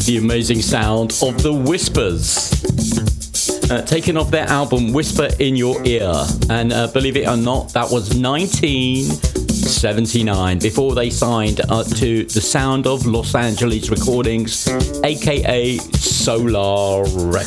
the amazing sound of the Whispers. Taken off their album Whisper in Your Ear. And believe it or not, that was 1979, before they signed to the Sound of Los Angeles Recordings, aka Solar Records.